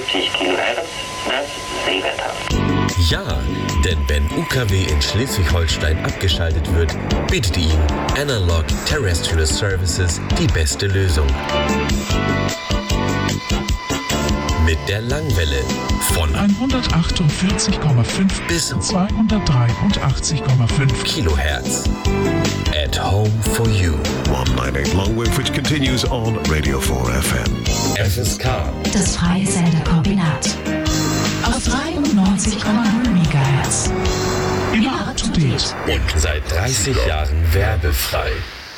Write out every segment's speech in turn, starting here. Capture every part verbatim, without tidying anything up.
fünfundvierzig Kilohertz, das Seewetter. Ja, denn wenn U K W in Schleswig-Holstein abgeschaltet wird, bietet Ihnen Analog Terrestrial Services die beste Lösung. Mit der Langwelle von hundertachtundvierzig Komma fünf bis zweihundertdreiundachtzig Komma fünf Kilohertz. At home for you. one ninety-eight Longwave, which continues on Radio four F M. F S K. Das freie Senderkombinat. Auf dreiundneunzig Komma null Megahertz. Immer up to date. Und seit dreißig Jahren werbefrei.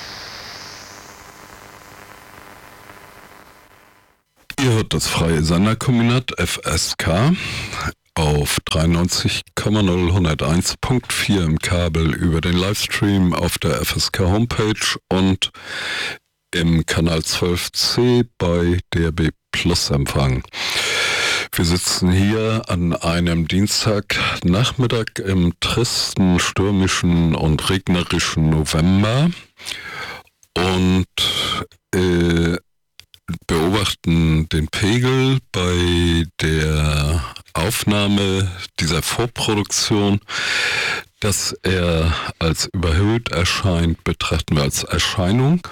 Ihr hört das freie Senderkombinat F S K auf dreiundneunzig Komma null hunderteins Komma vier im Kabel über den Livestream auf der F S K Homepage und im Kanal zwölf C bei D A B Plus Empfang. Wir sitzen hier an einem Dienstagnachmittag im tristen, stürmischen und regnerischen November und äh, beobachten den Pegel bei der Aufnahme dieser Vorproduktion. Dass er als überhöht erscheint, betrachten wir als Erscheinung.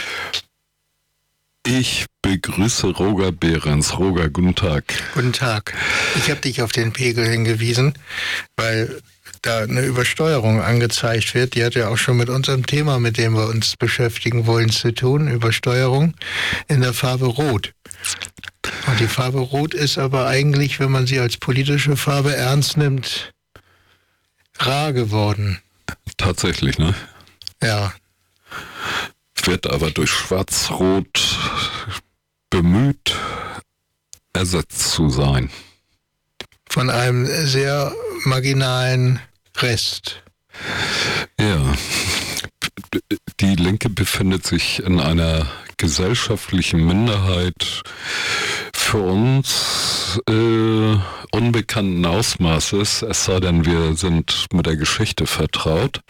Ich begrüße Roger Behrens. Roger, guten Tag. Guten Tag. Ich habe dich auf den Pegel hingewiesen, weil da eine Übersteuerung angezeigt wird. Die hat ja auch schon mit unserem Thema, mit dem wir uns beschäftigen wollen, zu tun. Übersteuerung in der Farbe Rot. Und die Farbe Rot ist aber eigentlich, wenn man sie als politische Farbe ernst nimmt, rar geworden. Tatsächlich, ne? Ja. Wird aber durch Schwarz-Rot bemüht, ersetzt zu sein. Von einem sehr marginalen Rest. Ja, die Linke befindet sich in einer gesellschaftlichen Minderheit für uns äh, unbekannten Ausmaßes, es sei denn, wir sind mit der Geschichte vertraut.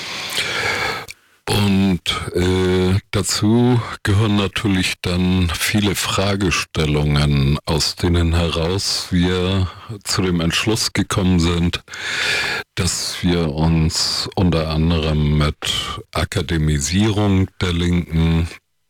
Und äh, dazu gehören natürlich dann viele Fragestellungen, aus denen heraus wir zu dem Entschluss gekommen sind, dass wir uns unter anderem mit Akademisierung der Linken,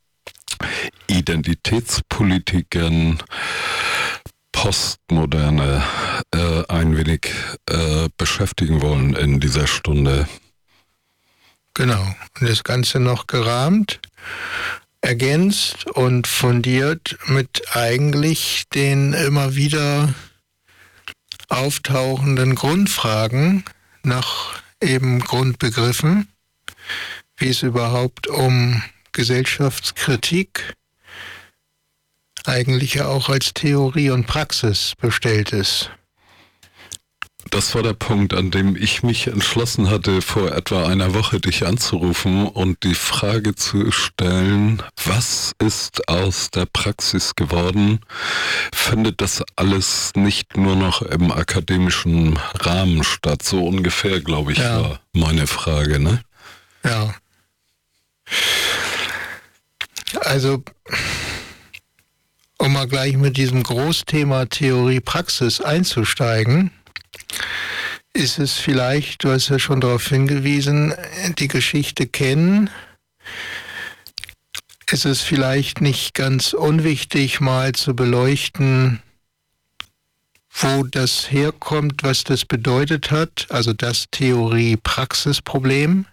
Identitätspolitiken, Postmoderne äh, ein wenig äh, beschäftigen wollen in dieser Stunde. Genau. Und das Ganze noch gerahmt, ergänzt und fundiert mit eigentlich den immer wieder auftauchenden Grundfragen nach eben Grundbegriffen, wie es überhaupt um Gesellschaftskritik eigentlich ja auch als Theorie und Praxis bestellt ist. Das war der Punkt, an dem ich mich entschlossen hatte, vor etwa einer Woche dich anzurufen und die Frage zu stellen, was ist aus der Praxis geworden? Findet das alles nicht nur noch im akademischen Rahmen statt? So ungefähr, glaube ich, ja. War meine Frage, ne? Ja. Also, um mal gleich mit diesem Großthema Theorie-Praxis einzusteigen, ist es vielleicht, du hast ja schon darauf hingewiesen, die Geschichte kennen, ist es vielleicht nicht ganz unwichtig, mal zu beleuchten, wo das herkommt, was das bedeutet hat, also das Theorie-Praxis-Problem,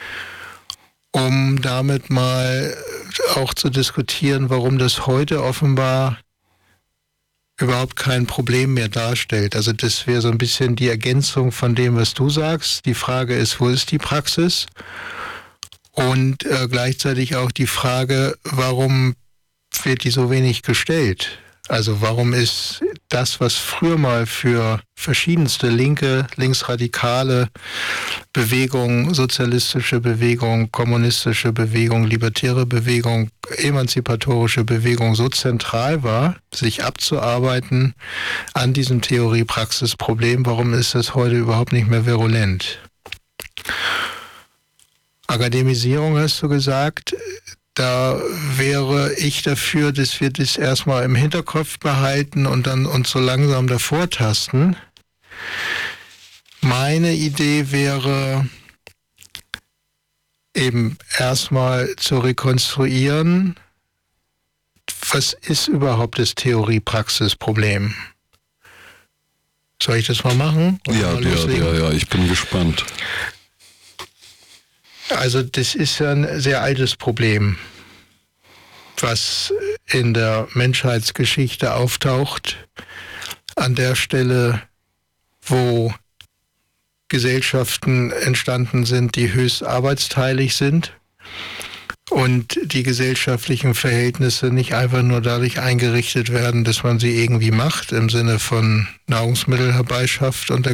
um damit mal auch zu diskutieren, warum das heute offenbar überhaupt kein Problem mehr darstellt. Also das wäre so ein bisschen die Ergänzung von dem, was du sagst. Die Frage ist, wo ist die Praxis? Und äh, gleichzeitig auch die Frage, warum wird die so wenig gestellt? Also warum ist das, was früher mal für verschiedenste linke, linksradikale Bewegungen, sozialistische Bewegung, kommunistische Bewegung, libertäre Bewegung, emanzipatorische Bewegung so zentral war, sich abzuarbeiten an diesem Theorie-Praxis-Problem, warum ist das heute überhaupt nicht mehr virulent? Akademisierung hast du gesagt, da wäre ich dafür, dass wir das erstmal im Hinterkopf behalten und dann uns so langsam davor tasten. Meine Idee wäre, eben erstmal zu rekonstruieren, was ist überhaupt das Theorie-Praxis-Problem? Soll ich das mal machen? Oder Ja, mal ja, loslegen? ja, ja, ich bin gespannt. Also das ist ja ein sehr altes Problem, was in der Menschheitsgeschichte auftaucht, an der Stelle, wo Gesellschaften entstanden sind, die höchst arbeitsteilig sind und die gesellschaftlichen Verhältnisse nicht einfach nur dadurch eingerichtet werden, dass man sie irgendwie macht, im Sinne von Nahrungsmittel herbeischafft und der